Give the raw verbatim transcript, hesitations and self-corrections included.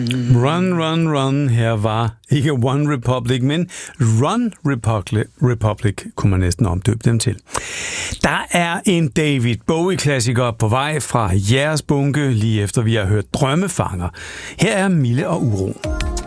Run, run, run. Her var ikke One Republic, men Run Republic, Republic kunne man næsten omdøbe dem til. Der er en David Bowie-klassiker på vej fra jeres bunke, lige efter vi har hørt Drømmefanger. Her er Mille og Uro.